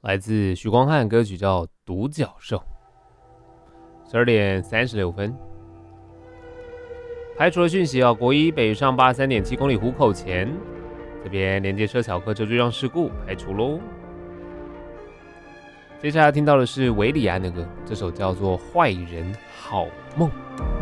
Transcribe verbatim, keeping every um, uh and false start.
来自许光汉歌曲叫《独角兽》。十二点三十六分，排除了讯息啊，国一北上八三点七公里湖口前，这边连接车小客车追撞事故排除喽。接下来听到的是韦礼安的歌，这首叫做《坏人好梦》。